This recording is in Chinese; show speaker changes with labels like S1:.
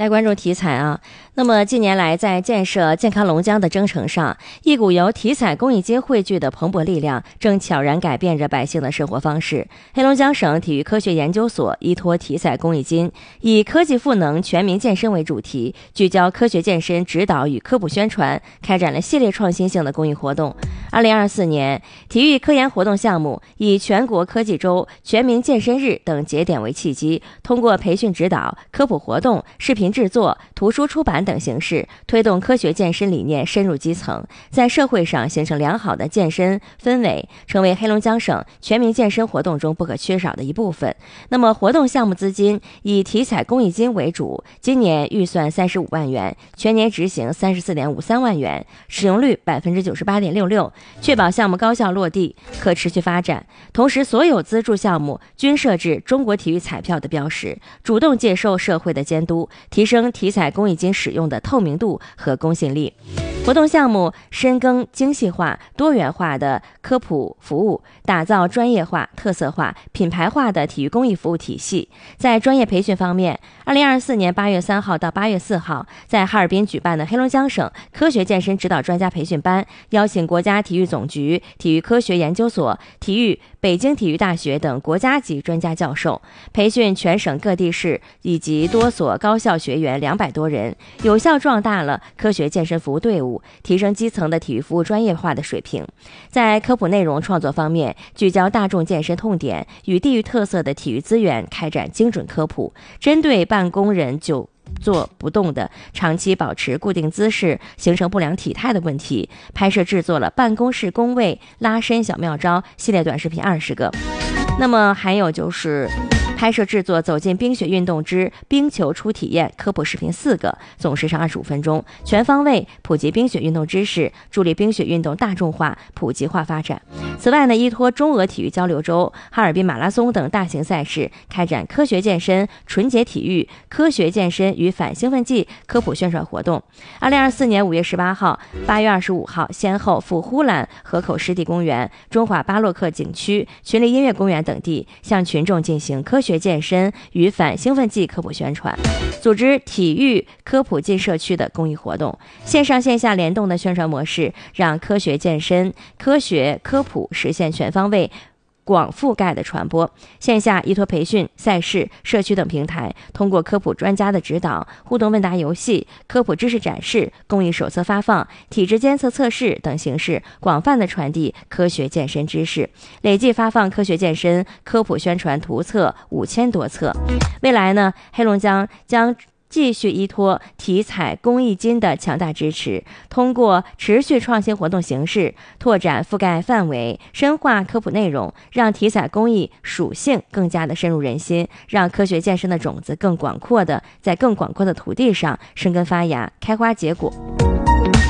S1: 来关注体彩啊。那么近年来，在建设健康龙江的征程上，一股由体彩公益金汇聚的蓬勃力量，正悄然改变着百姓的生活方式。黑龙江省体育科学研究所依托体彩公益金，以科技赋能全民健身为主题，聚焦科学健身指导与科普宣传，开展了系列创新性的公益活动。2024年，体育科研活动项目以全国科技周、全民健身日等节点为契机，通过培训指导、科普活动、视频制作、图书出版等形式，推动科学健身理念深入基层，在社会上形成良好的健身氛围，成为黑龙江省全民健身活动中不可缺少的一部分。那么活动项目资金以体彩公益金为主，今年预算35万元，全年执行34.53万元，使用率98.66%，确保项目高效落地、可持续发展。同时，所有资助项目均设置中国体育彩票的标识，主动接受社会的监督，提升体彩公益金使用的透明度和公信力。活动项目深耕精细化、多元化的科普服务，打造专业化、特色化、品牌化的体育公益服务体系。在专业培训方面，2024年8月3号到8月4号，在哈尔滨举办的黑龙江省科学健身指导专家培训班，邀请国家体育总局、体育科学研究所、北京体育大学等国家级专家教授，培训全省各地市以及多所高校学员200多人，有效壮大了科学健身服务队伍，提升基层的体育服务专业化的水平。在科普内容创作方面，聚焦大众健身痛点与地域特色的体育资源，开展精准科普，针对办公人久坐不动的长期保持固定姿势形成不良体态的问题，拍摄制作了办公室工位拉伸小妙招系列短视频20个。那么还有就是拍摄制作走进冰雪运动之冰球初体验科普视频4个，总时长25分钟，全方位普及冰雪运动知识，助力冰雪运动大众化、普及化发展。此外呢，依托中俄体育交流周、哈尔滨马拉松等大型赛事，开展科学健身、纯洁体育、科学健身与反兴奋剂科普宣传活动。2024年5月18号、8月25号，先后赴呼兰河口湿地公园、中华巴洛克景区、群力音乐公园等地，向群众进行科学健身与反兴奋剂科普宣传，组织体育科普进社区的公益活动，线上线下联动的宣传模式，让科学健身、科学科普实现全方位广覆盖的传播。线下依托培训、赛事、社区等平台，通过科普专家的指导、互动问答游戏、科普知识展示、公益手册发放、体质监测测试等形式，广泛的传递科学健身知识，累计发放科学健身科普宣传图册5000多册。未来呢，黑龙江将继续依托体彩公益金的强大支持，通过持续创新活动形式，拓展覆盖范围，深化科普内容，让体彩公益属性更加的深入人心，让科学健身的种子在更广阔的土地上生根发芽、开花结果。